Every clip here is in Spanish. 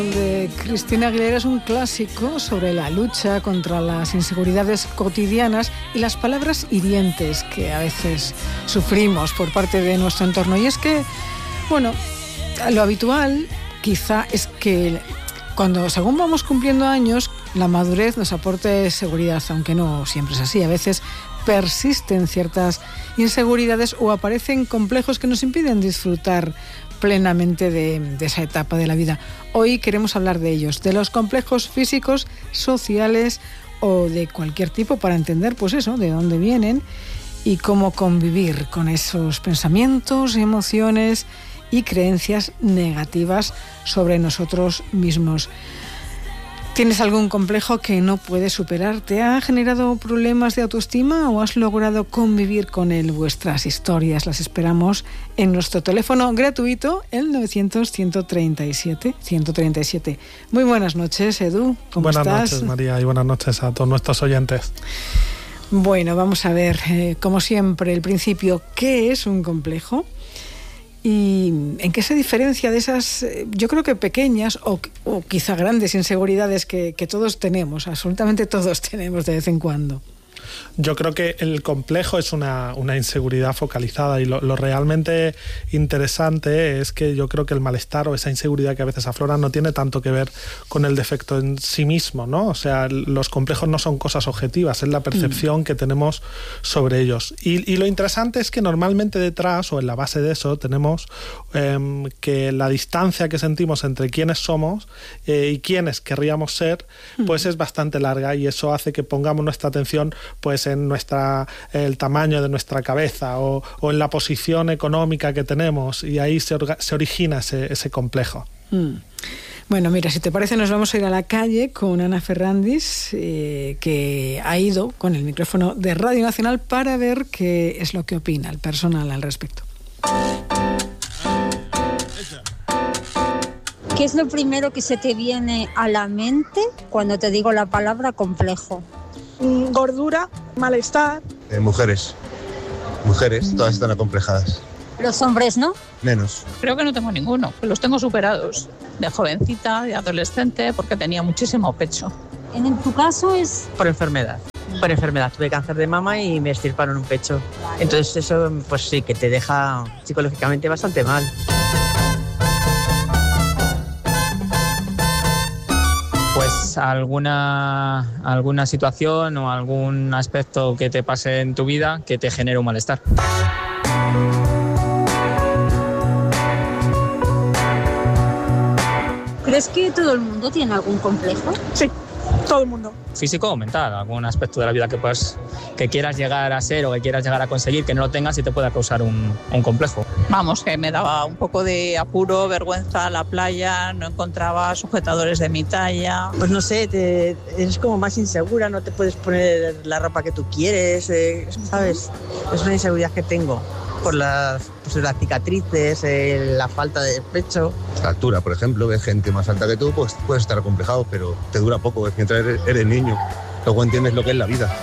De Cristina Aguilera es un clásico sobre la lucha contra las inseguridades cotidianas y las palabras hirientes que a veces sufrimos por parte de nuestro entorno. Y es que, bueno, lo habitual quizá es que según vamos cumpliendo años, la madurez nos aporte seguridad, aunque no siempre es así. A veces persisten ciertas inseguridades o aparecen complejos que nos impiden disfrutar plenamente de esa etapa de la vida. Hoy queremos hablar de ellos, de los complejos físicos, sociales o de cualquier tipo, para entender, pues eso, de dónde vienen y cómo convivir con esos pensamientos, emociones y creencias negativas sobre nosotros mismos. ¿Tienes algún complejo que no puedes superar? ¿Te ha generado problemas de autoestima o has logrado convivir con él? Vuestras historias las esperamos en nuestro teléfono gratuito, el 900-137-137. Muy buenas noches, Edu. ¿Cómo estás? Buenas noches, María, y buenas noches a todos nuestros oyentes. Bueno, vamos a ver, como siempre, el principio, ¿qué es un complejo? ¿Y en qué se diferencia de esas, yo creo que pequeñas o quizá grandes inseguridades que todos tenemos, absolutamente todos tenemos de vez en cuando? Yo creo que el complejo es una inseguridad focalizada, y lo realmente interesante es que yo creo que el malestar o esa inseguridad que a veces aflora no tiene tanto que ver con el defecto en sí mismo, ¿no? O sea, los complejos no son cosas objetivas, es la percepción que tenemos sobre ellos. Y lo interesante es que normalmente detrás o en la base de eso tenemos que la distancia que sentimos entre quiénes somos y quiénes querríamos ser, pues es bastante larga, y eso hace que pongamos nuestra atención pues en el tamaño de nuestra cabeza o en la posición económica que tenemos, y ahí se origina ese complejo. Bueno, mira, si te parece, nos vamos a ir a la calle con Ana Ferrandis, que ha ido con el micrófono de Radio Nacional para ver qué es lo que opina el personal al respecto. ¿Qué es lo primero que se te viene a la mente cuando te digo la palabra complejo? Gordura, malestar. Mujeres, todas están acomplejadas. ¿Los hombres no? Menos. Creo que no tengo ninguno, los tengo superados. De jovencita, de adolescente, porque tenía muchísimo pecho. En tu caso es... Por enfermedad. Tuve cáncer de mama y me extirparon un pecho. Entonces eso, pues sí, que te deja psicológicamente bastante mal. Pues alguna situación o algún aspecto que te pase en tu vida que te genere un malestar. ¿Crees que todo el mundo tiene algún complejo? Sí, todo el mundo. Físico o mental, algún aspecto de la vida que quieras llegar a ser o que quieras llegar a conseguir, que no lo tengas y te pueda causar un complejo. Vamos, que me daba un poco de apuro, vergüenza la playa, no encontraba sujetadores de mi talla. Pues no sé, eres como más insegura, no te puedes poner la ropa que tú quieres, ¿sabes? Es una inseguridad que tengo por las cicatrices, la falta de pecho. La altura, por ejemplo, ves gente más alta que tú, pues puedes estar acomplejado, pero te dura poco, es mientras eres niño. Luego entiendes lo que es la vida.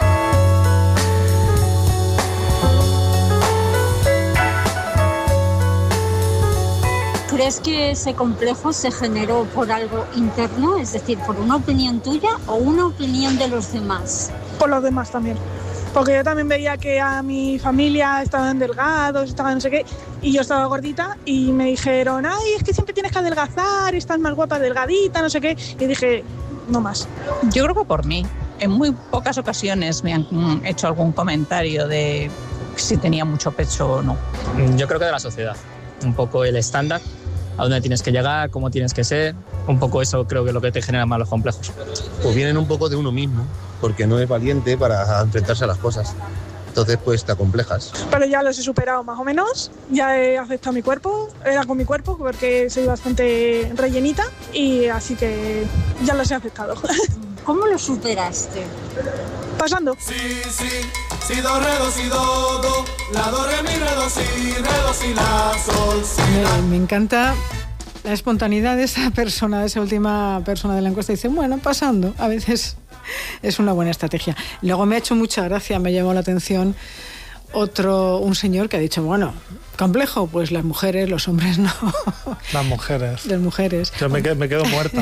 ¿Crees que ese complejo se generó por algo interno, es decir, por una opinión tuya o una opinión de los demás? Por los demás también. Porque yo también veía que a mi familia estaban delgados, estaban no sé qué, y yo estaba gordita, y me dijeron, ay, es que siempre tienes que adelgazar, estás más guapa delgadita, no sé qué, y dije, no más. Yo creo que por mí. En muy pocas ocasiones me han hecho algún comentario de si tenía mucho pecho o no. Yo creo que de la sociedad, un poco el estándar, a dónde tienes que llegar, cómo tienes que ser, un poco eso creo que es lo que te genera más los complejos. Pues vienen un poco de uno mismo, porque no es valiente para enfrentarse a las cosas. Entonces pues te acomplejas. Pero ya los he superado más o menos, ya he aceptado mi cuerpo, era con mi cuerpo porque soy bastante rellenita, y así que ya los he aceptado. ¿Cómo lo superaste? Pasando. Si, do, re, do, si, do, do, la, do, re, mi, re, do, si, la, sol, si, la. Me encanta la espontaneidad de esa persona, de esa última persona de la encuesta. Dice, bueno, pasando, a veces es una buena estrategia. Luego me ha hecho mucha gracia, me llamó la atención un señor que ha dicho, bueno, ¿Complejo? Pues las mujeres, los hombres no. Las mujeres. Las mujeres. Yo me quedo muerta.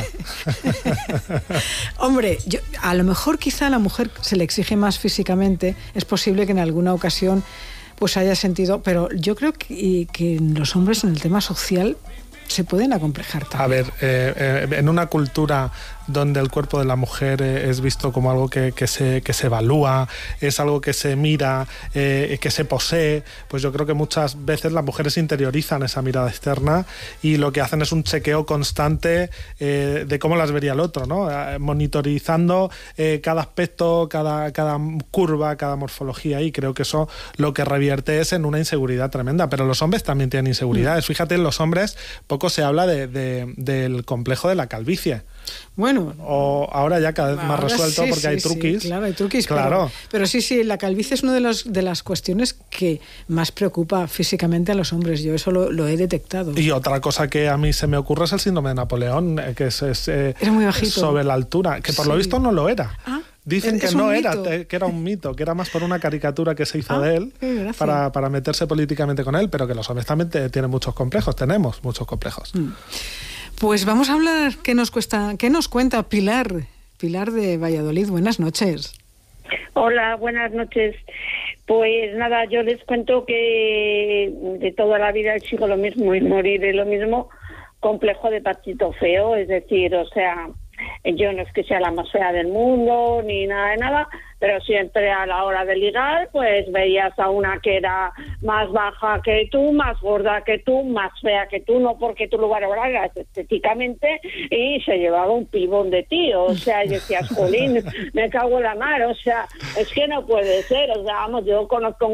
Hombre, a lo mejor quizá a la mujer se le exige más físicamente. Es posible que en alguna ocasión pues haya sentido, pero yo creo que los hombres en el tema social se pueden acomplejar también. A ver, en una cultura donde el cuerpo de la mujer es visto como algo que se evalúa, es algo que se mira, que se posee, pues yo creo que muchas veces las mujeres interiorizan esa mirada externa y lo que hacen es un chequeo constante de cómo las vería el otro, ¿no? Monitorizando cada aspecto, cada curva, cada morfología, y creo que eso lo que revierte es en una inseguridad tremenda. Pero los hombres también tienen inseguridades. Fíjate, en los hombres poco se habla del complejo de la calvicie. Bueno, o ahora ya cada vez más resuelto, sí, porque hay truquis. Sí, claro, hay truquis. Claro. Pero sí, la calvicie es una de las cuestiones que más preocupa físicamente a los hombres. Yo eso lo he detectado. Y otra cosa que a mí se me ocurre es el síndrome de Napoleón, que era muy bajito. Sobre la altura, que por lo visto no lo era. Dicen que no era, que era un mito, que era más por una caricatura que se hizo de él para meterse políticamente con él, pero que los hombres también tienen muchos complejos, tenemos muchos complejos. Pues vamos a hablar, ¿qué nos cuenta Pilar de Valladolid? Buenas noches. Hola, buenas noches. Pues nada, yo les cuento que de toda la vida sigo lo mismo y moriré lo mismo, complejo de patito feo, es decir, o sea, yo no es que sea la más fea del mundo ni nada de nada, pero siempre a la hora de ligar pues veías a una que era más baja que tú, más gorda que tú, más fea que tú, no porque tú lo valoraras estéticamente, y se llevaba un pibón de ti, o sea, y decías, jolín, me cago en la mar, o sea, es que no puede ser, o sea, vamos, yo conozco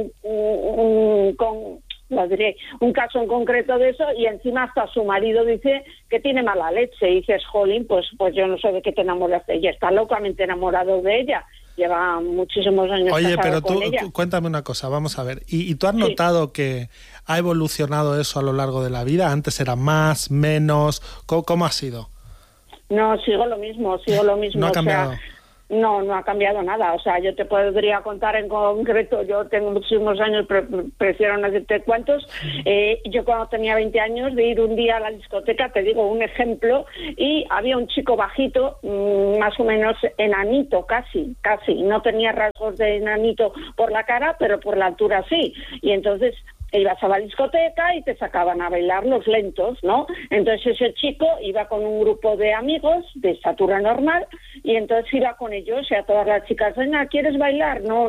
un caso en concreto de eso, y encima hasta su marido dice que tiene mala leche, y dices, jolín, pues yo no sé de qué te enamoras de ella, está locamente enamorado de ella, lleva muchísimos años. Oye, casado pero con ella. tú cuéntame una cosa, vamos a ver, ¿y tú has notado que ha evolucionado eso a lo largo de la vida? ¿Antes era más, menos? ¿Cómo ha sido? No, sigo lo mismo. ¿No ha cambiado? O sea, no ha cambiado nada. O sea, yo te podría contar en concreto, yo tengo muchísimos años, prefiero no decirte cuántos. Yo cuando tenía 20 años, de ir un día a la discoteca, te digo un ejemplo, y había un chico bajito, más o menos enanito, casi, no tenía rasgos de enanito por la cara, pero por la altura sí. Y entonces ibas a la discoteca y te sacaban a bailar los lentos, ¿no? Entonces ese chico iba con un grupo de amigos de estatura normal, y entonces iba con ellos, y a todas las chicas, venga, ¿quieres bailar? No.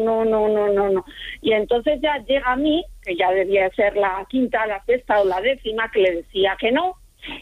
Y entonces ya llega a mí, que ya debía ser la quinta, la sexta o la décima, que le decía que no.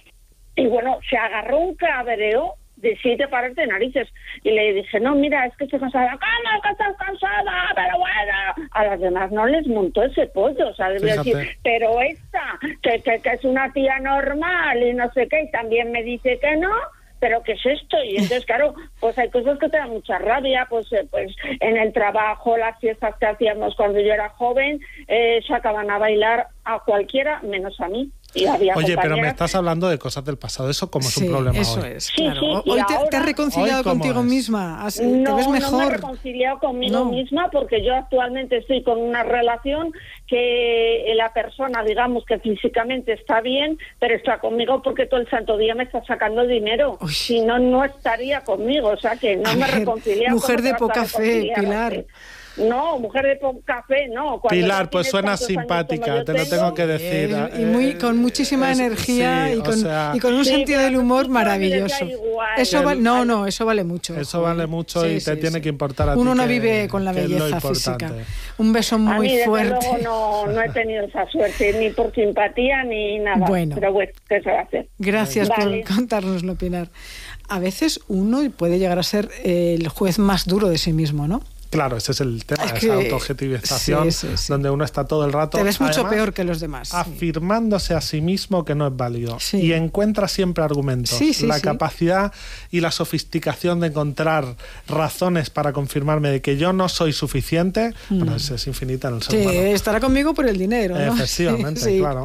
Y bueno, se agarró un cabreo de 7 pares de narices, y le dije, no, mira, es que estoy cansada. ¿Cómo que estás cansada? Pero bueno, a las demás no les montó ese pollo, o sea, debía decir, pero esta, que es una tía normal y no sé qué, y también me dice que no, pero ¿qué es esto? Y entonces, claro, pues hay cosas que te dan mucha rabia, pues en el trabajo, las fiestas que hacíamos cuando yo era joven, sacaban a bailar a cualquiera menos a mí. Oye, pero me estás hablando de cosas del pasado, ¿eso cómo es un problema eso hoy? Es, claro. Sí, hoy te has reconciliado contigo misma, ¿te ves mejor? No me he reconciliado conmigo misma, porque yo actualmente estoy con una relación que la persona, digamos, que físicamente está bien, pero está conmigo porque todo el santo día me está sacando dinero. Uy. Si no, no estaría conmigo, o sea que no me he reconciliado. Mujer de poca fe, Pilar. No, mujer de poca fe, no. Pilar, pues suena simpática, te lo tengo que decir. Y con muchísima energía, y con un sentido del humor maravilloso. Eso eso vale mucho. Eso vale mucho y te tiene que importar a ti. Uno no vive con la belleza física. Un beso muy fuerte. A mí, desde luego, no he tenido esa suerte, ni por simpatía, ni nada. Bueno. Pero bueno, ¿qué se va a hacer? Gracias por contárnoslo, Pilar. A veces uno puede llegar a ser el juez más duro de sí mismo, ¿no? Claro, ese es el tema, esa autoobjetivización, donde uno está todo el rato... Te ves mucho peor que los demás. Afirmándose a sí mismo que no es válido. Y encuentra siempre argumentos. La capacidad y la sofisticación de encontrar razones para confirmarme de que yo no soy suficiente, pues es infinita en el ser humano. Estará conmigo por el dinero, ¿no? Efectivamente, claro.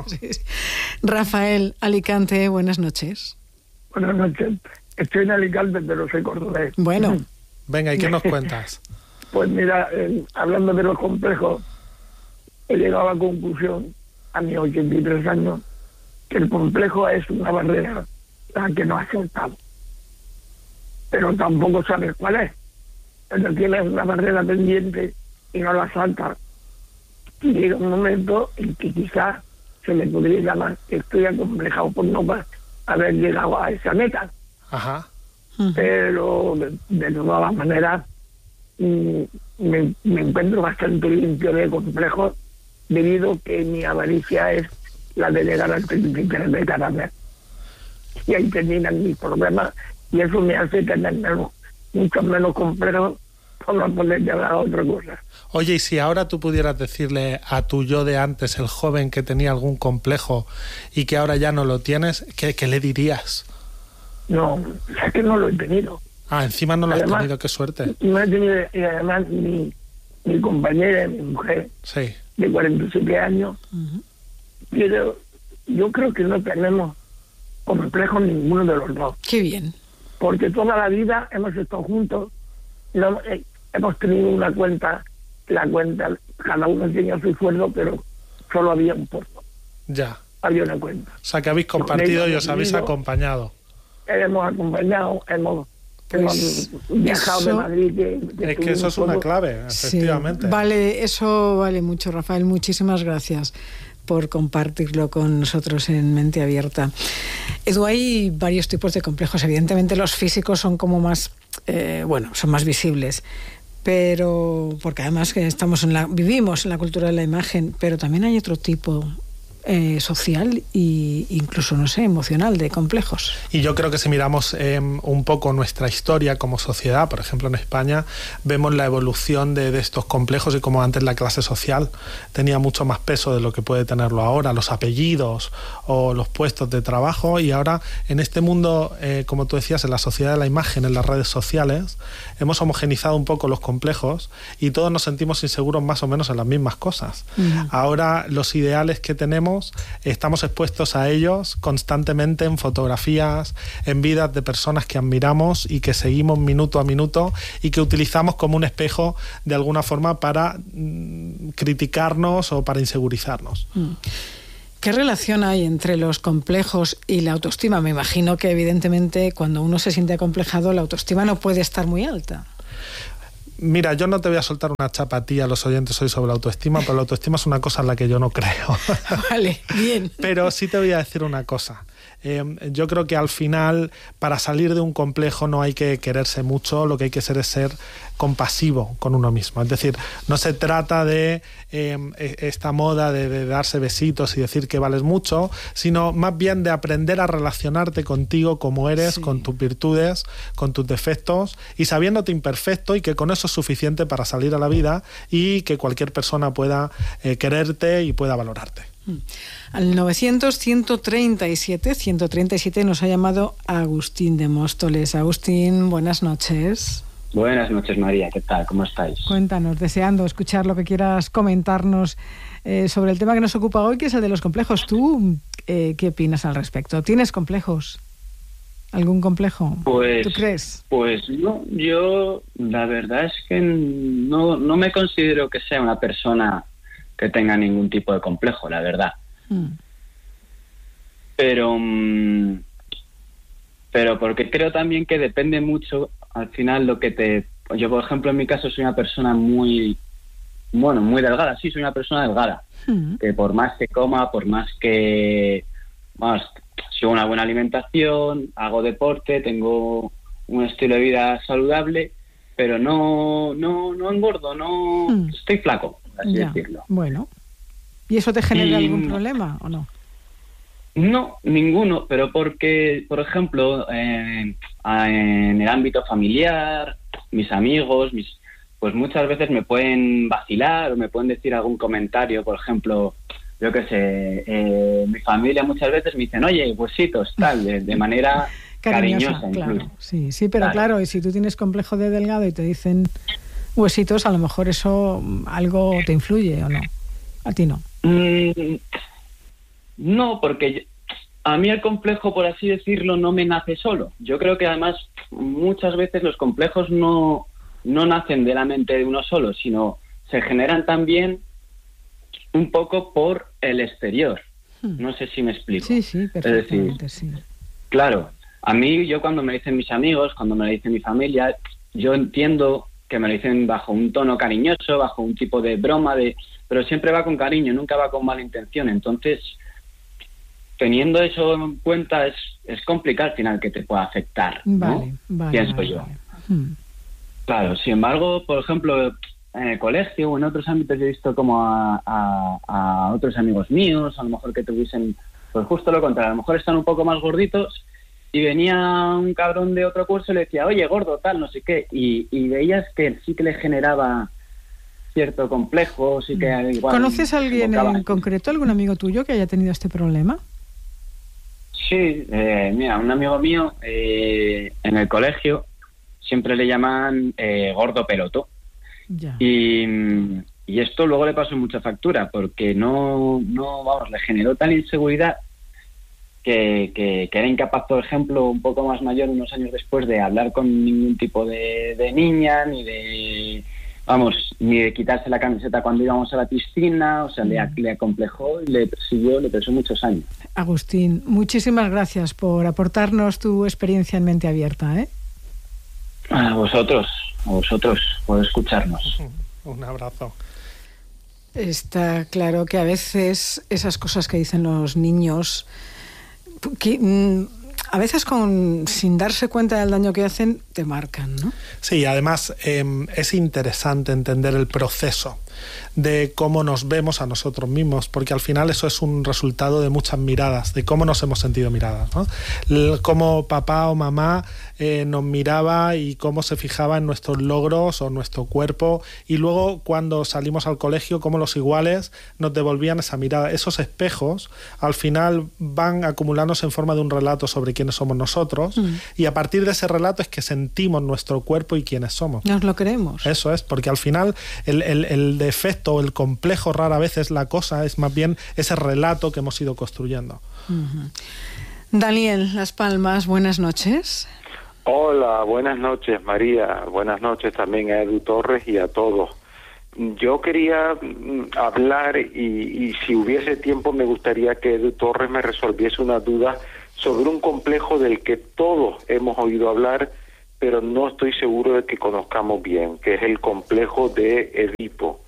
Rafael, Alicante, buenas noches. Buenas noches. Estoy en Alicante, pero soy cordobés. Bueno. Venga, ¿y qué nos cuentas? Pues mira, hablando de los complejos, he llegado a la conclusión, a mis 83 años, que el complejo es una barrera la que no has saltado. Pero tampoco sabes cuál es. Pero tienes una barrera pendiente y no la saltas. Y llega un momento en que quizás se me podría llamar que estoy acomplejado por no haber llegado a esa meta. Ajá. Pero de todas maneras me encuentro bastante limpio de complejos, debido a que mi avaricia es la de llegar al 33 de cada mes. Y ahí terminan mis problemas, y eso me hace tener mucho menos complejos por no poder llegar a otra cosa. Oye, y si ahora tú pudieras decirle a tu yo de antes, el joven que tenía algún complejo y que ahora ya no lo tienes, ¿qué le dirías? No, es que no lo he tenido. Ah, encima no lo has tenido, qué suerte. No he tenido, y además mi compañera, mi mujer, sí, de 47 años, pero yo creo que no tenemos complejos ninguno de los dos. Qué bien. Porque toda la vida hemos estado juntos, no, hemos tenido una cuenta, la cuenta, cada uno tenía su sueldo, pero solo había un puesto. Ya. Había una cuenta. O sea, que habéis compartido y os habéis acompañado. Hemos acompañado, hemos viajado de Madrid. Es que eso es una clave, efectivamente. Sí, eso vale mucho, Rafael. Muchísimas gracias por compartirlo con nosotros en Mente Abierta. Edu, hay varios tipos de complejos. Evidentemente los físicos son como más, son más visibles, pero porque además que vivimos en la cultura de la imagen, pero también hay otro tipo social e incluso, no sé, emocional de complejos. Y yo creo que si miramos un poco nuestra historia como sociedad, por ejemplo en España, vemos la evolución de estos complejos y como antes la clase social tenía mucho más peso de lo que puede tenerlo ahora, los apellidos o los puestos de trabajo, y ahora en este mundo, como tú decías, en la sociedad de la imagen, en las redes sociales, hemos homogenizado un poco los complejos y todos nos sentimos inseguros más o menos en las mismas cosas. Ahora los ideales que tenemos estamos expuestos a ellos constantemente en fotografías, en vidas de personas que admiramos y que seguimos minuto a minuto y que utilizamos como un espejo de alguna forma para criticarnos o para insegurizarnos. ¿Qué relación hay entre los complejos y la autoestima? Me imagino que evidentemente cuando uno se siente acomplejado la autoestima no puede estar muy alta. Mira, yo no te voy a soltar una chapa a ti, a los oyentes hoy sobre la autoestima, pero la autoestima es una cosa en la que yo no creo. Vale, bien. Pero sí te voy a decir una cosa. Yo creo que al final, para salir de un complejo no hay que quererse mucho, lo que hay que hacer es ser compasivo con uno mismo. Es decir, no se trata de esta moda de darse besitos y decir que vales mucho, sino más bien de aprender a relacionarte contigo como eres, con tus virtudes, con tus defectos, y sabiéndote imperfecto, y que con eso es suficiente para salir a la vida y que cualquier persona pueda quererte y pueda valorarte. Al 900-137-137 nos ha llamado Agustín de Móstoles. Agustín, buenas noches. Buenas noches, María. ¿Qué tal? ¿Cómo estáis? Cuéntanos, deseando escuchar lo que quieras comentarnos sobre el tema que nos ocupa hoy, que es el de los complejos. ¿Tú qué opinas al respecto? ¿Tienes complejos? ¿Algún complejo? ¿Tú crees? Pues no, yo la verdad es que no me considero que sea una persona que tenga ningún tipo de complejo, la verdad. Pero porque creo también que depende mucho, al final, lo que yo, por ejemplo, en mi caso soy una persona muy delgada, sí, soy una persona delgada, que por más que coma, por más que sigo una buena alimentación, hago deporte, tengo un estilo de vida saludable, pero no engordo, no estoy flaco, así decirlo. Bueno, ¿y eso te genera algún problema o no? No, ninguno, pero porque, por ejemplo, en el ámbito familiar, mis amigos, pues muchas veces me pueden vacilar o me pueden decir algún comentario, por ejemplo, yo qué sé, mi familia muchas veces me dicen, oye, huesitos, tal, de manera cariñosa claro, incluso. Sí, pero claro, y si tú tienes complejo de delgado y te dicen huesitos, a lo mejor eso algo te influye o no. A ti no. No, porque a mí el complejo, por así decirlo, no me nace solo. Yo creo que además muchas veces los complejos no nacen de la mente de uno solo, sino se generan también un poco por el exterior. No sé si me explico. Sí, perfectamente, es decir, claro, a mí, yo cuando me dicen mis amigos, cuando me lo dicen mi familia, yo entiendo que me lo dicen bajo un tono cariñoso, bajo un tipo de broma, pero siempre va con cariño, nunca va con mala intención. Entonces, teniendo eso en cuenta, es complicado al final que te pueda afectar, ¿no? Pienso yo. Claro, sin embargo, por ejemplo, en el colegio o en otros ámbitos he visto como a otros amigos míos, a lo mejor que tuviesen, pues justo lo contrario, a lo mejor están un poco más gorditos y venía un cabrón de otro curso y le decía, oye, gordo, tal, no sé qué, y veías que sí que le generaba cierto complejo, sí que igual... ¿Conoces a alguien en concreto, algún amigo tuyo que haya tenido este problema? Sí, mira, un amigo mío en el colegio siempre le llaman gordo peloto. Ya. Y esto luego le pasó mucha factura porque no le generó tal inseguridad que era incapaz, por ejemplo, un poco más mayor, unos años después, de hablar con ningún tipo de niña, ni de quitarse la camiseta cuando íbamos a la piscina. O sea, le acomplejó y le persiguió, le pesó muchos años. Agustín, muchísimas gracias por aportarnos tu experiencia en Mente Abierta, ¿eh? A vosotros por escucharnos. Un abrazo. Está claro que a veces esas cosas que dicen los niños, que a veces sin darse cuenta del daño que hacen, te marcan, ¿no? Sí, además es interesante entender el proceso de cómo nos vemos a nosotros mismos, porque al final eso es un resultado de muchas miradas, de cómo nos hemos sentido miradas, ¿no? Cómo papá o mamá nos miraba y cómo se fijaba en nuestros logros o nuestro cuerpo, y luego cuando salimos al colegio, cómo los iguales nos devolvían esa mirada. Esos espejos al final van acumulándose en forma de un relato sobre quiénes somos nosotros, y a partir de ese relato es que sentimos nuestro cuerpo y quiénes somos. Nos lo creemos. Eso es, porque al final el defecto o el complejo rara vez es la cosa, es más bien ese relato que hemos ido construyendo. Daniel Las Palmas, buenas noches. Hola, buenas noches, María. Buenas noches también a Edu Torres y a todos. Yo quería hablar y si hubiese tiempo me gustaría que Edu Torres me resolviese una duda sobre un complejo del que todos hemos oído hablar, pero no estoy seguro de que conozcamos bien, que es el complejo de Edipo,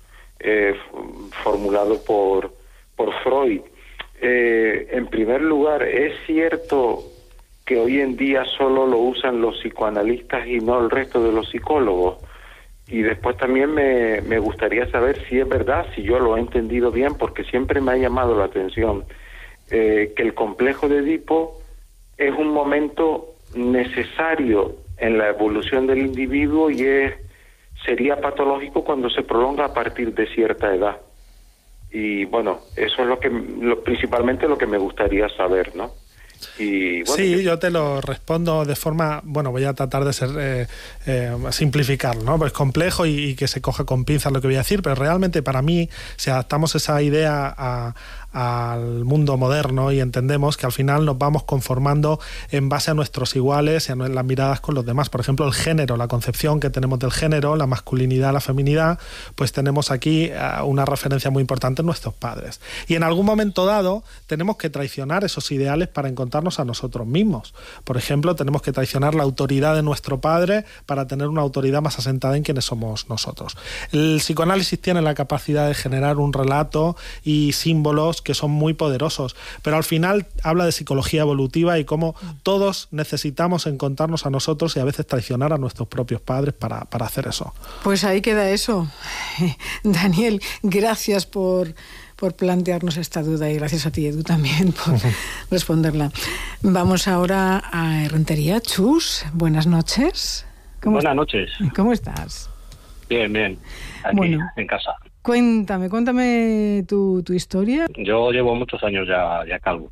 formulado por Freud. En primer lugar, ¿es cierto que hoy en día solo lo usan los psicoanalistas y no el resto de los psicólogos? Y después también me gustaría saber si es verdad, si yo lo he entendido bien, porque siempre me ha llamado la atención que el complejo de Edipo es un momento necesario en la evolución del individuo y sería patológico cuando se prolonga a partir de cierta edad. Y bueno, eso es principalmente lo que me gustaría saber, ¿no? Y, bueno, sí, yo te lo respondo de forma, voy a tratar de ser simplificarlo, ¿no? Pues complejo y que se coja con pinzas lo que voy a decir, pero realmente para mí, si adaptamos esa idea al mundo moderno y entendemos que al final nos vamos conformando en base a nuestros iguales y a las miradas con los demás. Por ejemplo, el género, la concepción que tenemos del género, la masculinidad, la feminidad, pues tenemos aquí una referencia muy importante en nuestros padres. Y en algún momento dado tenemos que traicionar esos ideales para encontrarnos a nosotros mismos. Por ejemplo, tenemos que traicionar la autoridad de nuestro padre para tener una autoridad más asentada en quienes somos nosotros. El psicoanálisis tiene la capacidad de generar un relato y símbolos que son muy poderosos, pero al final habla de psicología evolutiva y cómo todos necesitamos encontrarnos a nosotros y a veces traicionar a nuestros propios padres para hacer eso. Pues ahí queda eso. Daniel, gracias por plantearnos esta duda y gracias a ti, Edu, también por responderla. Vamos ahora a Errentería. Chus, buenas noches. Buenas noches. ¿Cómo estás? Bien. Aquí, en casa. Cuéntame tu historia. Yo llevo muchos años ya calvo.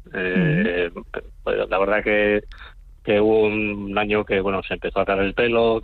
Pues la verdad que hubo un año que se empezó a caer el pelo,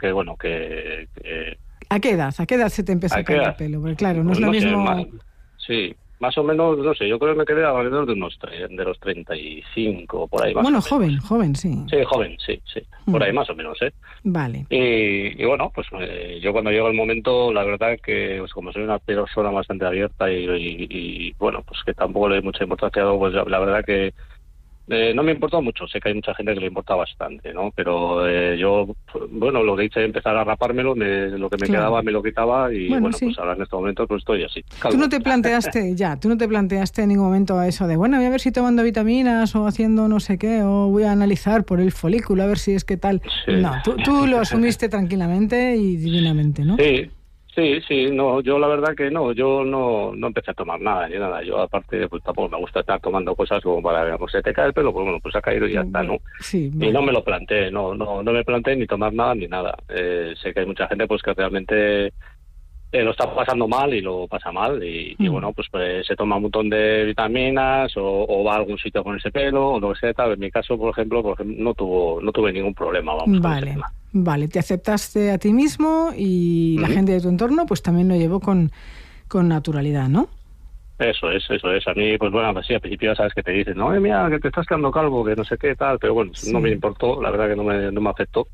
¿A qué edad se te empezó a caer el pelo? Porque claro, no es lo mismo... Sí, más o menos, no sé, yo creo que me quedé alrededor de los 35, por ahí más bueno, o menos. joven, sí. Sí, joven, sí, por ahí más o menos, ¿eh? Vale. Y bueno, pues yo cuando llegó el momento, la verdad que pues, como soy una persona bastante abierta y bueno, pues que tampoco le doy mucha importancia, pues la verdad que no me importó mucho. Sé que hay mucha gente que le importa bastante, ¿no? Pero yo, bueno, lo que hice empezar a rapármelo, lo que me quedaba me lo quitaba y bueno, sí. Pues ahora en este momento pues estoy así. Calvo. Tú no te planteaste en ningún momento a eso de, bueno, voy a ver si tomando vitaminas o haciendo no sé qué, o voy a analizar por el folículo a ver si es que tal. Sí. No, tú lo asumiste tranquilamente y divinamente, ¿no? Sí, no, yo la verdad que no, yo no empecé a tomar nada, ni nada, yo aparte pues tampoco me gusta estar tomando cosas como para, pues se te cae el pelo, pues bueno, pues ha caído y ya está, ¿no? Sí, vale. Y no me lo planteé, no me planteé ni tomar nada ni nada, sé que hay mucha gente pues que realmente lo está pasando mal y lo pasa mal y bueno, pues se toma un montón de vitaminas o va a algún sitio con ese pelo o lo que sea, tal. En mi caso, por ejemplo, no tuve ningún problema, vamos. Vale, te aceptaste a ti mismo y la gente de tu entorno pues también lo llevó con naturalidad, ¿no? Eso es. A mí, pues bueno, así al principio sabes que te dicen, no, mira, que te estás quedando calvo, que no sé qué, tal, pero bueno, no me importó, la verdad que no me afectó.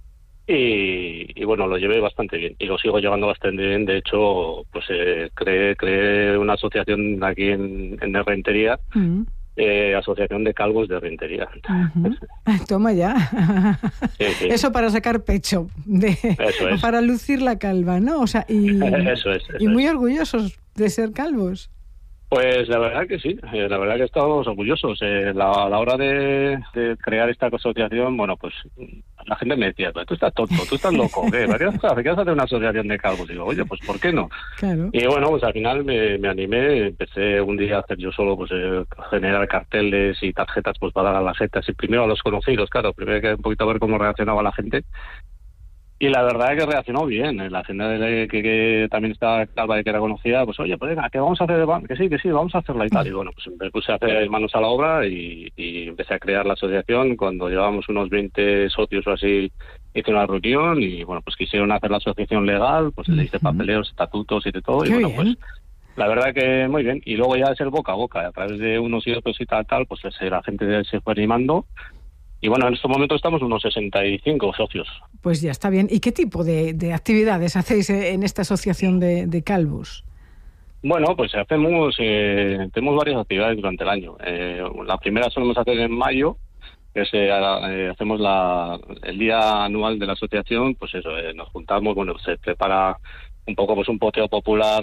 Y bueno, lo llevé bastante bien y lo sigo llevando bastante bien. De hecho, pues creé una asociación aquí en Rentería, Asociación de Calvos de Rentería. Toma ya. Sí. Eso para sacar pecho, Eso es. Para lucir la calva, ¿no? O sea, y muy orgullosos de ser calvos. Pues la verdad que sí, la verdad que estamos orgullosos. La hora de crear esta asociación, bueno, pues la gente me decía, tú estás tonto, tú estás loco, ¿qué? ¿Qué vas a hacer una asociación de calvos? Digo, oye, pues ¿por qué no? Claro. Y bueno, pues al final me animé, empecé un día a hacer yo solo, pues generar carteles y tarjetas pues para dar a la gente, así primero a los conocidos, claro, primero que un poquito a ver cómo reaccionaba la gente. Y la verdad es que reaccionó bien. La gente que también estaba calva y que era conocida, pues oye, pues venga, que vamos a hacer, que sí, vamos a hacerla y tal. Y bueno, pues me puse a hacer manos a la obra y empecé a crear la asociación. Cuando llevábamos unos 20 socios o así, hice una reunión y bueno, pues quisieron hacer la asociación legal, pues le hice papeleos, estatutos y de todo. Qué y bueno, bien. pues la verdad que muy bien. Y luego ya es el boca a boca, a través de unos y otros y tal, pues la gente se fue animando. Y bueno, en estos momentos estamos unos 65 socios. Pues ya está bien. ¿Y qué tipo de actividades hacéis en esta asociación de calvos? Bueno, pues tenemos varias actividades durante el año. La primera solemos hacer en mayo, que hacemos el día anual de la asociación, pues eso, nos juntamos, bueno, se prepara un poco pues un poteo popular